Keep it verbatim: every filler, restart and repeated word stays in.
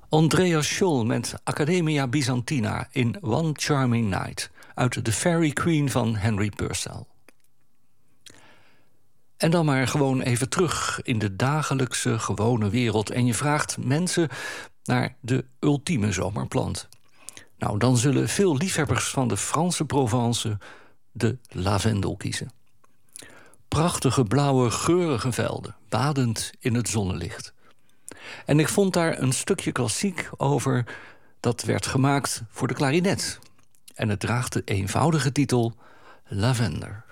Andreas Scholl met Academia Byzantina in One Charming Night uit The Fairy Queen van Henry Purcell. En dan maar gewoon even terug in de dagelijkse, gewone wereld en je vraagt mensen naar de ultieme zomerplant. Nou, dan zullen veel liefhebbers van de Franse Provence de lavendel kiezen. Prachtige blauwe, geurige velden, badend in het zonnelicht. En ik vond daar een stukje klassiek over dat werd gemaakt voor de klarinet. En het draagt de eenvoudige titel Lavender.